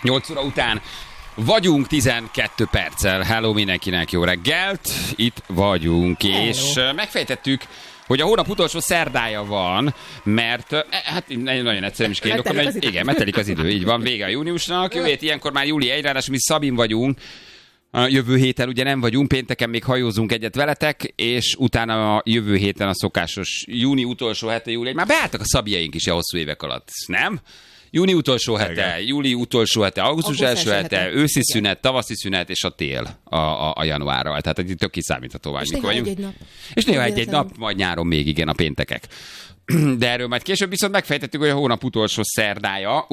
8 óra után vagyunk 12 perccel. Hello mindenkinek, jó reggelt! Itt vagyunk, hello. És megfejtettük, hogy a hónap utolsó szerdája van, mert hát nagyon egyszerűen is kérdezik. Igen, telik az idő, így van, vége a júniusnak. Jövő hét ilyenkor már júli 1, ráadásul mi Szabin vagyunk. A jövő héten ugye nem vagyunk, pénteken még hajózunk egyet veletek, és utána a jövő héten a szokásos júni utolsó hete, júli 1. Már beálltak a szabjaink is a hosszú évek alatt, nem? Júni utolsó hete, júli utolsó hete, augusztus első hete, őszi szünet, tavaszi szünet, és a tél a januárral. Tehát egy tök kiszámítható és néha egy nap. És néha egy nap, majd nyáron még, igen, a péntekek. De erről majd később viszont megfejtettük, hogy a hónap utolsó szerdája,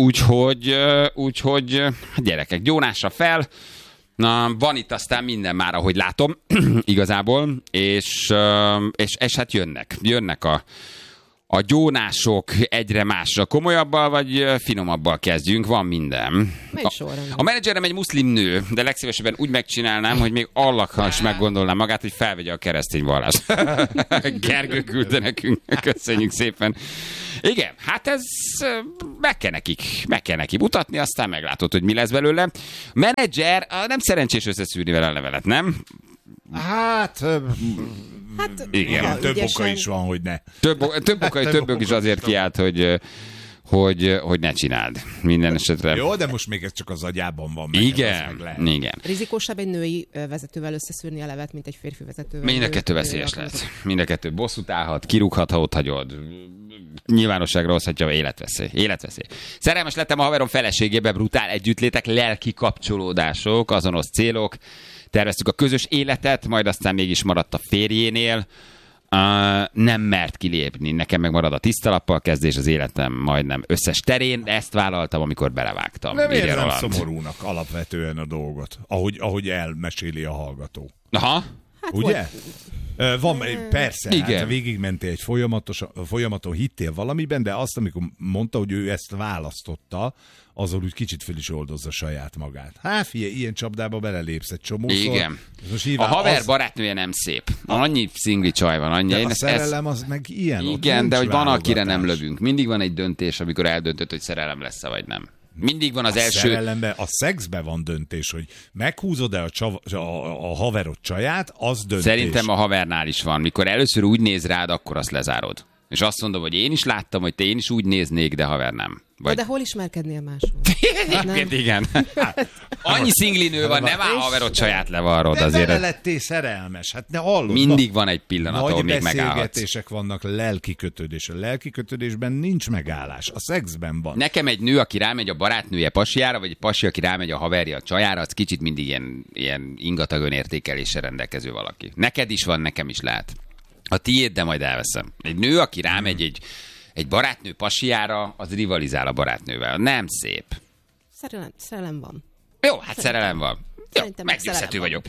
úgyhogy gyerekek, gyónásra fel. Na, van itt aztán minden már, ahogy látom, igazából, és hát jönnek a gyónások egyre másra. Komolyabbal vagy finomabbal kezdjünk, van minden. A menedzserem egy muszlim nő, de legszívesebben úgy megcsinálnám, hogy még Allahan is meggondolnám magát, hogy felvegye a keresztény vallást. Gergő küldte nekünk, köszönjük szépen. Igen, hát ez meg kell neki mutatni, aztán meglátod, hogy mi lesz belőle. Menedzser, nem szerencsés összeszűrni vele a levelet, nem? Hát igen. Több oka is van, hogy ne. Több is azért kiállt, hogy ne csináld. Minden esetre. Jó, de most még ez csak az agyában van. Igen. Rizikósabb egy női vezetővel összeszűrni a levet, mint egy férfi vezetővel. Mind a kettő veszélyes lesz. Mind a kettő bosszút állhat, kirúghat, ha ott hagyod. Nyilvánosságra hozhatja, életveszély. Szerelmes lettem a haverom feleségébe, brutál együttlétek, lelki kapcsolódások, azonos célok. Terveztük a közös életet, majd aztán mégis maradt a férjénél. Nem mert kilépni. Nekem meg marad a tisztalappal kezdés az életem majdnem összes terén, de ezt vállaltam, amikor belevágtam. Nem érzem szomorúnak alapvetően a dolgot, ahogy elmeséli a hallgató. Aha. Hát ugye? Van, persze, igen. Hát végigmentél egy folyamaton, hittél valamiben, de azt, amikor mondta, hogy ő ezt választotta, azon úgy kicsit föl is oldozza saját magát. Hát figyelj, ilyen csapdába belelépsz egy csomószor. Igen. A haver barátnője nem szép. Annyi szingli csaj van, annyi. A szerelem az meg ilyen. Igen, de hogy van, akire nem lövünk. Mindig van egy döntés, amikor eldöntött, hogy szerelem lesz-e vagy nem. Mindig van az első... Szerelemben, a szexben van döntés, hogy meghúzod-e a haverod csaját, az döntés. Szerintem a havernál is van. Mikor először úgy néz rád, akkor azt lezárod. És azt mondom, hogy én is láttam, hogy te én is úgy néznék, de haver nem. Vagy... De hol ismerkednél máshol? Igen. Annyi szingli nő van, nem áll haverod saját levarrod azért. De lettél szerelmes, hát ne hallod. Mindig van egy pillanat, ahol még megállhatsz. Nagy beszélgetések vannak, lelki kötődés. A lelki kötődésben nincs megállás, a szexben van. Nekem egy nő, aki rámegy a barátnője pasiára, vagy egy pasi, aki rámegy a haverja a csajára, az kicsit mindig ilyen ingatag önértékeléssel rendelkező valaki. Neked is van, nekem is lehet. A tiéd, de majd elveszem. Egy nő, aki rámegy egy barátnő pasiára, az rivalizál a barátnővel. Nem szép. Szerelem van. Jó, hát szerelem van. Jó, meggyőzhető vagyok.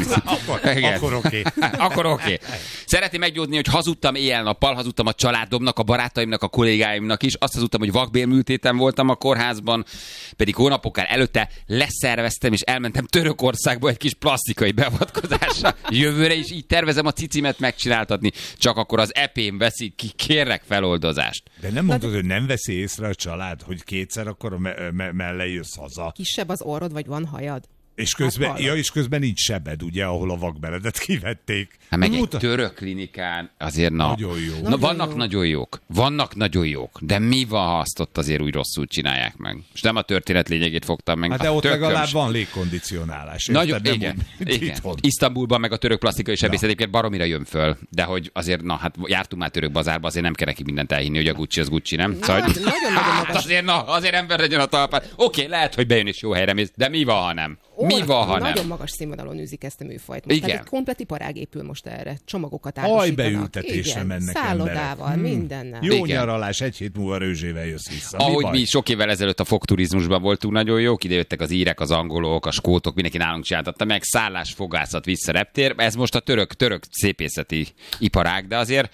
Akkor oké. Szeretném meggyőzni, hogy hazudtam éjjel-nappal, hazudtam a családomnak, a barátaimnak, a kollégáimnak is. Azt hazudtam, hogy vakbélműtéten voltam a kórházban, pedig hónapokkal előtte leszerveztem, és elmentem Törökországba egy kis plastikai beavatkozásra. Jövőre is így tervezem a cicimet megcsináltatni, csak akkor az epém veszik ki, kérlek feloldozást. De nem mondod, hogy nem veszi észre a család, hogy kétszer akkor mellé jössz haza? Kisebb az orrod, vagy van hajad? És közben nincs sebed, ugye, ahol a vakbeledet kivették. Hát meg egy török klinikán azért nagyon jó. Vannak nagyon jók, de mi van, ha azt ott azért úgy rosszul csinálják meg? És nem a történet lényegét fogtam meg. Hát de ott legalább van légkondicionálás. Igen. Isztambulban meg a török plastikai sebészet egyébként baromira jön föl, de hogy azért, hát jártunk már török bazárba, azért nem kell neki mindent elhinni, hogy a Gucci az Gucci, nem? Azért ember legyen a talpán. Oké, lehet, hogy bejön és jó helyre mész, de mi van, ha nem? Nagyon magas színvonalon űzik ezt a műfajt. Most tehát egy komplet iparág épül most erre. Csomagokat árusítanak. Hajbeültetésre mennek szállodával, emberek. Mindennel. Jó nyaralás, egy hét múlva Rőzsével jössz vissza. Ahogy mi sok évvel ezelőtt a fogturizmusban voltunk nagyon jók, ide az írek, az angolok, a skótok, mindenki nálunk csináltatta meg, szállás, fogászat, vissza reptér. Ez most a török szépészeti iparág, de azért,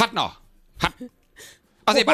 azért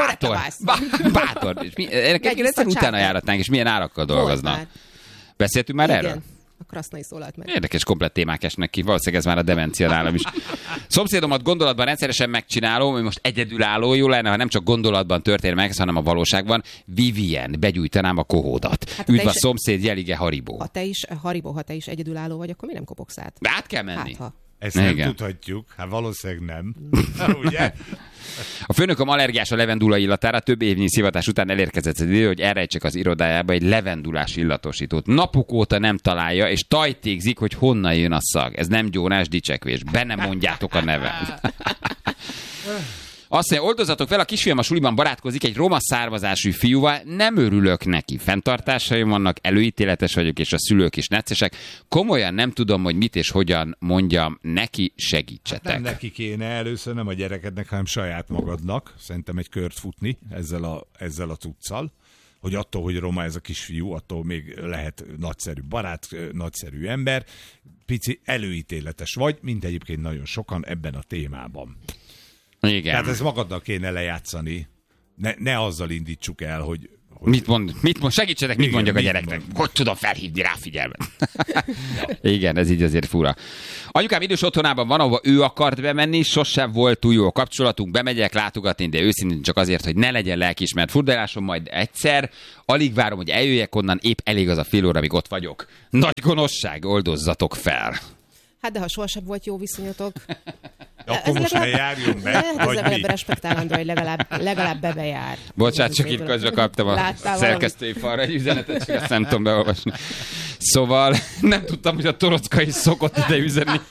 bátor. Ennek egyszer utána járatnánk, és milyen árakkal dolgoznak. Beszéltünk már erről? Krasznai szólalt meg. Érdekes komplett témák esnek ki, valószínűleg ez már a demencia nálam is. Szomszédomat gondolatban rendszeresen megcsinálom, hogy most egyedülálló, jó lenne, ha nem csak gondolatban történik meg, hanem a valóságban. Vivien, begyújtanám a kohódat. Hát, üdv a szomszéd, jelige Haribo. Ha te is egyedülálló vagy, akkor mi nem kopogsz át? Át kell menni. Ezt nem tudhatjuk, hát valószínűleg nem. Ugye? A főnököm allergiás a levendula illatára, több évnyi szivatás után elérkezett az idő, hogy elrejtsek az irodájába egy levendulás illatosítót. Napok óta nem találja, és tajtékzik, hogy honnan jön a szag. Ez nem gyónás dicsekvés. Be nem mondjátok a nevem. Azt mondja, oldozatok fel, a kisfiam a suliban barátkozik egy roma származású fiúval, nem örülök neki. Fenntartásaim vannak, előítéletes vagyok, és a szülők is neccesek. Komolyan nem tudom, hogy mit és hogyan mondjam neki, segítsetek. Hát nem neki kéne először, nem a gyerekednek, hanem saját magadnak. Szerintem egy kört futni ezzel a cuccal, hogy attól, hogy roma ez a kisfiú, attól még lehet nagyszerű barát, nagyszerű ember. Pici előítéletes vagy, mint egyébként nagyon sokan ebben a témában. Igen. Tehát ez magadnak kéne lejátszani. Ne azzal indítsuk el, hogy... Mit mond? Segítsetek, mit mondjak a gyereknek? Hogy tudom felhívni rá figyelmet? Igen, ez így azért fura. Anyukám idős otthonában van, ahova ő akart bemenni, sosem volt túl jó a kapcsolatunk, bemegyek látogatni, de őszintén csak azért, hogy ne legyen lelkiismert furdalásom, majd egyszer. Alig várom, hogy eljöjjek onnan, épp elég az a fél óra, amíg ott vagyok. Nagy gonoszság, oldozzatok fel. Hát de ha sohasem volt jó viszonyotok... Akkor most ne járjunk be, vagy mi? Respektálandó, hogy legalább bejár. Bocsánat, csak itt közben kaptam a szerkesztői falra egy üzenetet, csak azt nem tudom beolvasni. Szóval nem tudtam, hogy a Torocka is szokott ide üzenni.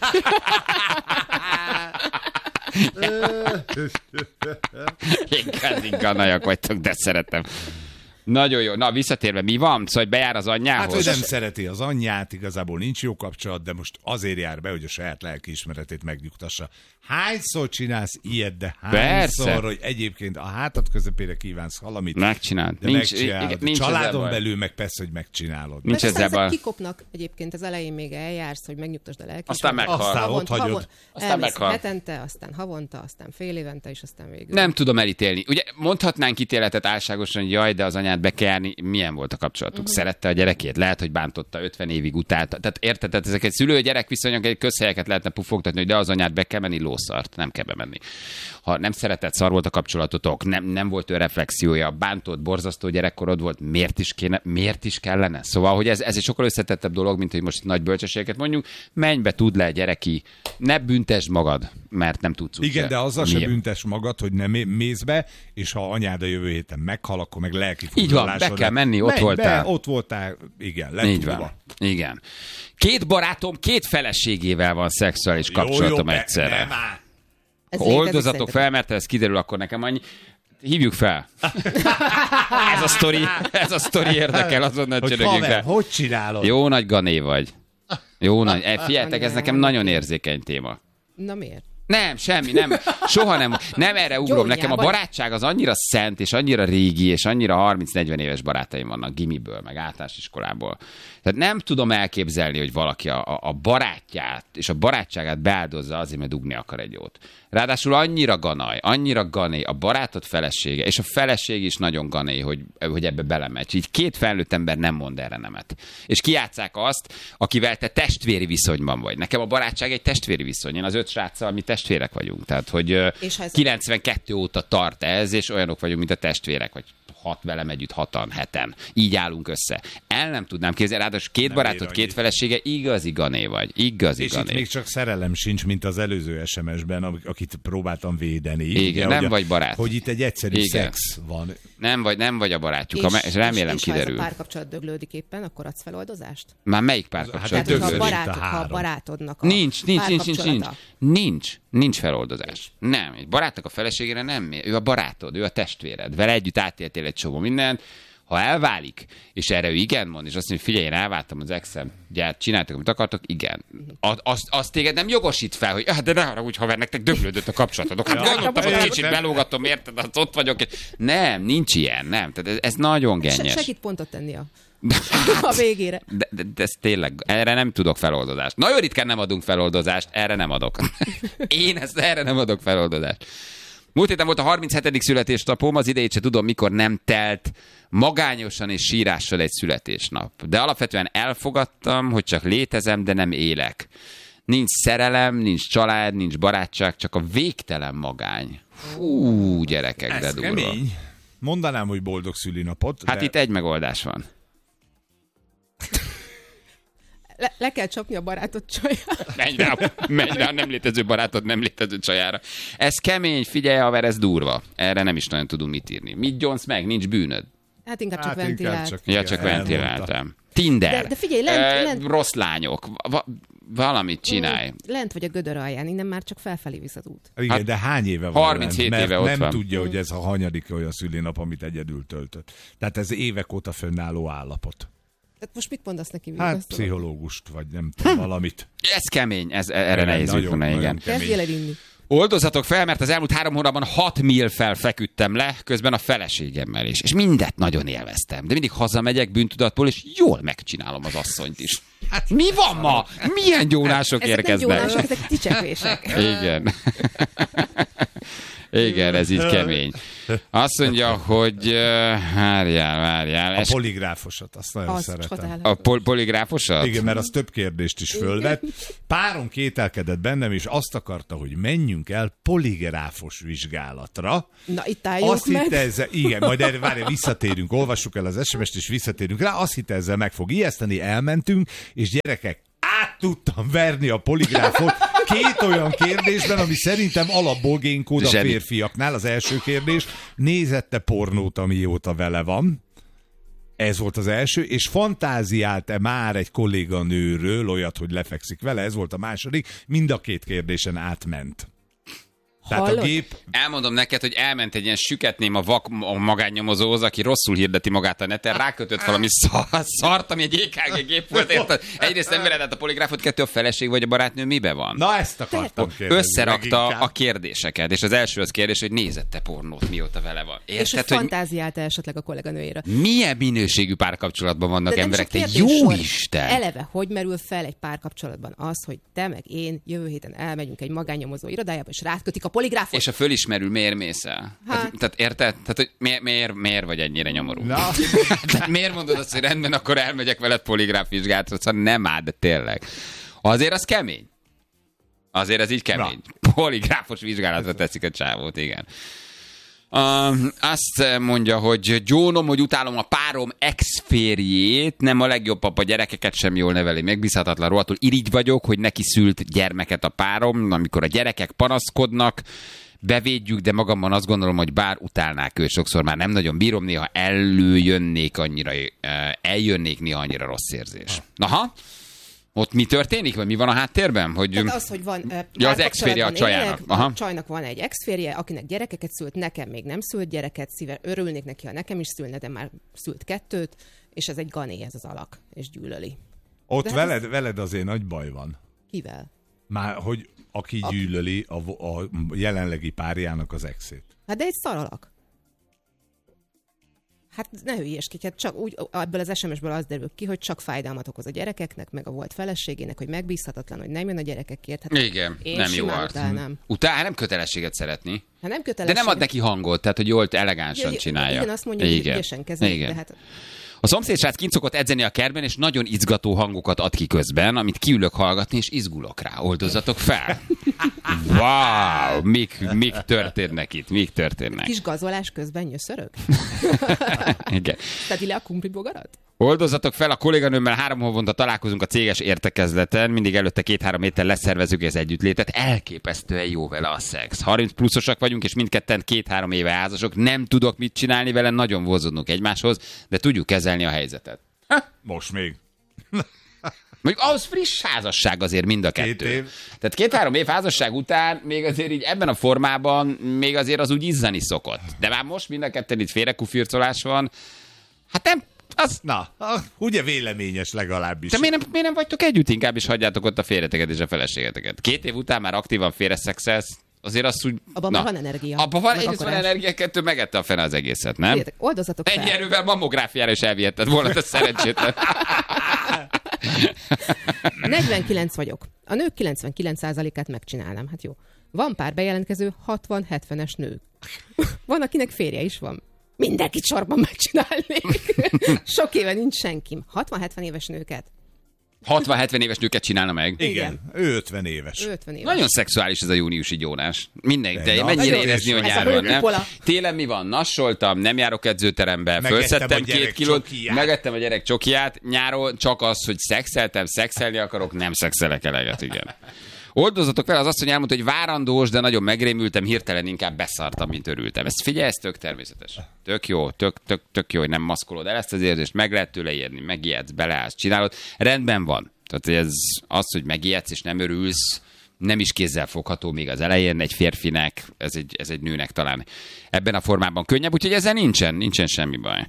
Én ganajak vagytok, de szeretem. Nagyon jó. Na, visszatérve, mi van? Szóval, hogy bejár az anyjához? Hát, hogy nem szereti az anyját, igazából nincs jó kapcsolat, de most azért jár be, hogy a saját lelkiismeretét megnyugtassa. Hányszor csinálsz ilyet, de hányszor, hogy egyébként a hátad közepére kívánsz valamit? Megcsináld. Nincs családon belül meg persze, hogy megcsinálod. Nincs ezzel kikopnak egyébként az elején még eljársz, hogy megnyugtasd a lelkiismeretet. Aztán ott hagyod. Aztán meghal. Hetente, aztán havonta, aztán fél évente, és aztán végül. Nem tudom elítélni. Ugye mondhatnánk ítéletet álságosan, hogy jaj, de az anyád be kell járni. Milyen volt a kapcsolatuk? Szerette a gyerekét? Lehet, hogy bántotta 50 évig utálta. Tehát érted, tehát ezek egy szülő-gyerek viszonyok, egy közhelyeket lehetne pufogtatni, hogy de az anyád be kell menni, lószart, nem kell bemenni. Ha nem szeretett, szar volt a kapcsolatotok, nem volt ő reflexiója, bántott, borzasztó gyerekkorod volt, miért is kellene? Szóval, hogy ez egy sokkal összetettebb dolog, mint hogy most nagy bölcsességeket mondjuk, menj be, tudd le, gyereki, ne büntesd magad, mert nem tudsz. Igen, de azzal se büntesd magad, hogy nem mész be, és ha anyád a jövő héten meghal, akkor meg lelki furdalásod. Így van, be kell menni, ott voltál. Ott voltál, igen, így van. Igen. 2 barátom 2 feleségével van szexuális kapcsolatom egyszerre. Oldozatok fel, mert ez kiderül, akkor nekem annyi. Hívjuk fel. Ez a sztori érdekel, azonnal csörögjünk rá. Hogy csinálod? Jó nagy gané vagy. Jó nagy. Figyeljetek, ez nekem nagyon érzékeny téma. Na miért? Nem, semmi, nem. Soha nem. Nem erre ugrom. Nekem a barátság az annyira szent, és annyira régi, és annyira 30-40 éves barátaim vannak gimiből, meg általános iskolából. Tehát nem tudom elképzelni, hogy valaki a barátját és a barátságát beáldozza azért, mert dugni akar egy jót. Ráadásul annyira gané, a barátod felesége, és a feleség is nagyon gané, hogy ebbe belemegy. Így 2 felnőtt ember nem mond erre nemet. És kijátsszák azt, akivel te testvéri viszonyban vagy. Nekem a barátság egy testvéri viszony. Én az 5 sráccal mi testvérek vagyunk. Tehát, hogy 92 óta tart ez, és olyanok vagyunk, mint a testvérek, vagy 6 velem együtt, 6-an, 7-en. Így állunk össze. El nem tudnám képzelni, ráadásul 2 barátod, 2 felesége, igazi gané vagy. Igazi és gané. Itt még csak szerelem sincs, mint az előző SMS-ben, akit próbáltam védeni. Igen, ugye, nem vagy barát. Hogy itt egy egyszerű szex van. Nem vagy a barátjuk, és remélem kiderül. És ha ez a párkapcsolat döglődik éppen, akkor adsz feloldozást? Már melyik párkapcsolat döglődik? Ha a barátodnak a Nincs feloldozás. Nem, egy barátnak a feleségére nem. Ő a barátod, ő a testvéred. Vele együtt átéltél egy csomó mindent. Ha elválik, és erre ő igen mond, és azt mondja, figyelj, én elváltam az exem, csináltak, amit akartok, igen. Azt téged nem jogosít fel, hogy de ne arra úgy, haver, nektek döglődött a kapcsolatotok. Hát gondoltam, hogy kicsit belógatom, érted, az ott vagyok. Nem, nincs ilyen, nem. Tehát ez nagyon gennyes. Segít pontot tenni a végére. De ez tényleg, erre nem tudok feloldozást. Nagyon ritkán nem adunk feloldozást, erre nem adok. Én erre nem adok feloldozást. Múlt héten volt a 37. születésnapom, az idejét se tudom, mikor nem telt magányosan és sírással egy születésnap. De alapvetően elfogadtam, hogy csak létezem, de nem élek. Nincs szerelem, nincs család, nincs barátság, csak a végtelen magány. Fú, gyerekek, de durva. Kemény. Mondanám, hogy boldog szülinapot. Hát itt egy megoldás van. Le kell csapni a barátod csajára. Menj rá, nem létező barátod, nem létező csajára. Ez kemény, figyelj, haver, ez durva. Erre nem is nagyon tudunk mit írni. Mit gyonsz meg? Nincs bűnöd? Hát inkább csak ventilált. Csak ventiláltam. Tinder. De figyelj, lent. Rossz lányok. Valamit csinálj. Lent vagy a gödör alján, innen már csak felfelé visz az út. Igen, Hát de hány éve van 37 lent, éve ott nem van. tudja, hogy ez a hanyadik olyan szülinap, amit egyedül töltött. Tehát ez évek óta fönnálló állapot. Tehát most mit mondasz neki? Hát pszichológust, vagy nem tudom, valamit. Ez kemény, erre nehéz jutni, igen. Kezdjél el inni. Oldozatok fel, mert az elmúlt 3 hónapban 6 mil feküdtem le, közben a feleségemmel is. És mindet nagyon élveztem. De mindig hazamegyek bűntudatból, és jól megcsinálom az asszonyt is. Hát, mi van ma? Milyen gyónások érkeznek? Ezek nem gyónások, ezek dicsekvések. Igen. Igen, ez így kemény. Azt mondja, hogy várjál. A poligráfosat, azt nagyon szeretem. A poligráfosat? Igen, mert az több kérdést is fölvett. Párom kételkedett bennem, és azt akarta, hogy menjünk el poligráfos vizsgálatra. Na, itt álljunk azt meg. Hitte ezzel, igen, majd erre várj, visszatérünk, olvassuk el az SMS-t, és visszatérünk rá. Azt hitte, ezzel meg fog ijeszteni, elmentünk, és gyerekek, át tudtam verni a poligráfot 2 olyan kérdésben, ami szerintem alapból génkód a férfiaknál. Az első kérdés, nézette pornót, amióta vele van. Ez volt az első, és fantáziált-e már egy kolléganőről olyat, hogy lefekszik vele? Ez volt a második. Mind a 2 kérdésen átment. Tehát a gép... Elmondom neked, hogy elment egy ilyen süketném a magánnyomozóhoz, aki rosszul hirdeti magát a neten, rákötött valami szart, ami egy EKG gép volt. Érted? Egyrészt nem vered át a poligráfot, 2 a feleség vagy a barátnő mibe van? Na, ezt akartam kérdezni. Összerakta a kérdéseket, és az első az kérdés, hogy nézette pornót, mióta vele van. Érted, és hogy fantáziálta esetleg a kolléganőjére. Milyen minőségű párkapcsolatban vannak emberek? Te jó Isten! Eleve, hogy merül fel egy párkapcsolatban az, hogy te meg én jövő héten elmegyünk egy magánnyomozó irodájába, és rákötik a poligráfot. És a fölismerül, miért mész el? Hát. Tehát érted? Tehát, hogy miért vagy ennyire nyomorú? Tehát miért mondod azt, hogy rendben, akkor elmegyek veled poligráf vizsgálatra? Szóval nem áll, de tényleg. Azért az kemény. Azért ez így kemény. Poligráfos vizsgálatra teszik a csávót, igen. Azt mondja, hogy gyónom, hogy utálom a párom ex-férjét, nem a legjobb papa, gyerekeket sem jól neveli, megbízhatatlan, rohadtul irigy vagyok, hogy neki szült gyermeket a párom, amikor a gyerekek panaszkodnak, bevédjük, de magamban azt gondolom, hogy bár utálnák őt, sokszor már nem nagyon bírom, néha eljönnék néha annyira rossz érzés. Aha. Ott mi történik, vagy mi van a háttérben? Hogy... Tehát az, hogy van az ex-férje a csajának. A csajnak van egy ex-férje, akinek gyerekeket szült, nekem még nem szült gyereket, örülnék neki, ha nekem is szülne, de már szült 2, és ez egy gané, ez az alak, és gyűlöli. Ott veled azért nagy baj van. Kivel? Már, hogy aki gyűlöli a jelenlegi párjának az exét. Hát de egy szaralak. Hát ne hülyeskedj, hát csak úgy, ebből az SMS-ből az derül ki, hogy csak fájdalmat okoz a gyerekeknek, meg a volt feleségének, hogy megbízhatatlan, hogy nem jön a gyerekekért. Hát igen, nem jó arc. Nem kötelességet szeretni. Hát nem kötelesség. De nem ad neki hangot, tehát hogy jól elegánsan csinálja. Igen, azt mondja, hogy ügyesen kezelik, de hát... A szomszédsrác kint szokott edzeni a kertben, és nagyon izgató hangokat ad ki közben, amit kiülök hallgatni, és izgulok rá. Oldozzatok fel! Wow! Mik történnek itt? Mik történnek? Kis gazolás közben nyöszörög? Igen. Tehát le a kumplibogarat? Oldozzatok fel, a kolléganőmmel 3 havonta találkozunk a céges értekezleten, mindig előtte 2-3 héttel leszervezzük az együttlétet, elképesztően jó vele a szex. 30 pluszosak vagyunk, és mindketten 2-3 éve házasok, nem tudok mit csinálni vele, nagyon vonzódunk egymáshoz, de tudjuk kezelni a helyzetet. Most még. Mondjuk ahhoz friss házasság azért mind a 2 év. Tehát 2-3 év házasság után még azért így ebben a formában még azért az úgy izzani szokott. De már most mind a 2 itt félrekufircolás van. Hát nem, az... Na, ugye véleményes legalábbis. De miért nem vagytok együtt? Inkább is hagyjátok ott a férjeteket és a feleségeteket. 2 év után már aktívan félreszexelsz, azért azt úgy... Abban már van energia. Abban van energia, 2 megette a fene az egészet, nem? Féljetek, oldozzatok fel. Ennyi erővel mammográfiára is elvihetted volna, ez szerencsétlen. 49 vagyok. A nők 99%-át megcsinálnám. Hát jó. Van pár bejelentkező 60-70-es nők. Van, akinek férje is van. Mindenkit sorban megcsinálnék. Sok éve nincs senkim. 60-70 éves nőket. 60-70 éves nőket csinálna meg. Igen. Ő 50 éves. 50 éves. Nagyon szexuális ez a júniusi gyónás. Mindenki, de mennyire nagyon érezni, hogy ez a nyár van, nem? hőkupola. Télen mi van? Nassoltam, nem járok edzőterembe, fölszedtem 2 kilót, megettem a gyerek csokiját, nyáron csak az, hogy szexelni akarok, nem szexelek eleget, igen. Oldozatok fel, az asszony elmondta, hogy várandós, de nagyon megrémültem, hirtelen inkább beszartam, mint örültem. Ezt figyelj, ez tök természetes. Tök jó, tök jó, hogy nem maszkolod el ezt az érzést, meg lehet tőle érni, megijedsz, beleállsz, csinálod. Rendben van. Tehát ez az, hogy megijedsz és nem örülsz, nem is kézzel fogható még az elején egy férfinek, ez egy nőnek talán ebben a formában könnyebb, úgyhogy ezzel nincsen semmi baj.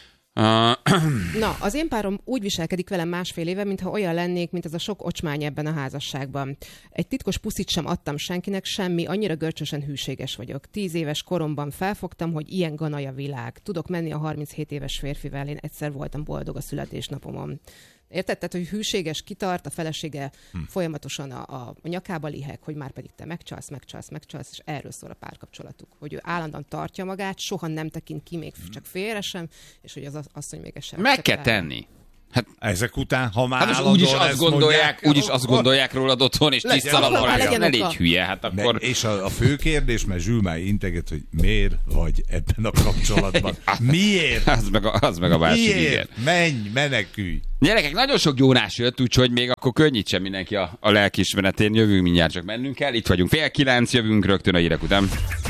Na, az én párom úgy viselkedik velem 1,5 éve, mintha olyan lennék, mint ez a sok ocsmány ebben a házasságban. Egy titkos puszit sem adtam senkinek, semmi, annyira görcsösen hűséges vagyok. 10 éves koromban felfogtam, hogy ilyen ganaj a világ. Tudok menni a 37 éves férfivel, én egyszer voltam boldog a születésnapomon. Érted? Tehát, hogy hűséges, kitart, a felesége folyamatosan a nyakába liheg, hogy már pedig te megcsalsz, és erről szól a párkapcsolatuk. Hogy ő állandóan tartja magát, soha nem tekint ki, még csak félre sem, és hogy az asszony még sem. Meg kell tenni. Hát ezek után, ha már hát úgyis azt gondolják rólad otthon, és tisztalan alá, ne légy hülye. Hát akkor... És a fő kérdés, mert Zsül már integet, hogy miért vagy ebben a kapcsolatban? Miért? Az meg a másik, miért? Igen. Menj, menekülj! Gyerekek, nagyon sok gyónás jött, úgyhogy még akkor könnyítsen mindenki a lelkiismeretén. Jövünk mindjárt, csak mennünk kell. Itt vagyunk 8:30, jövünk rögtön a hírek után.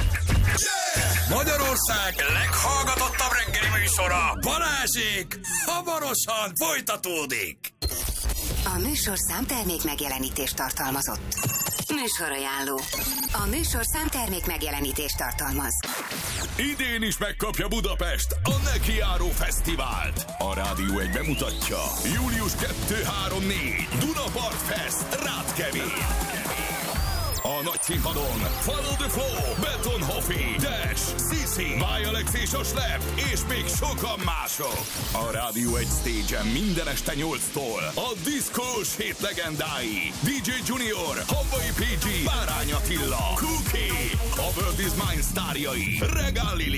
Magyarország leghallgatottabb reggeli műsora, Balázsék, hamarosan folytatódik. A műsorszám termék megjelenítést tartalmazott. Műsorajánló. A műsorszám termék megjelenítést tartalmaz. Idén is megkapja Budapest a Nekiáró Fesztivált. A Rádió 1 bemutatja. Július 2-3-4 Dunapart Fest, Rátkevén. A nagy színpadon Follow the Flow, Beton Hoffi, Dash, Sisi, Vajalex és a Slep, és még sokan mások. A Rádió 1 Stage-en minden este 8-tól a diszkós hét legendái DJ Junior, Havai PG, Bárány Attila, Cookie, a World is Mine sztárjai, Regál Lili,